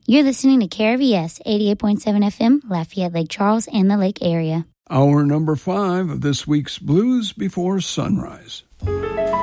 You're listening to KRVS 88.7 FM, Lafayette, Lake Charles, and the Lake area. Hour number 5 of this week's Blues Before Sunrise.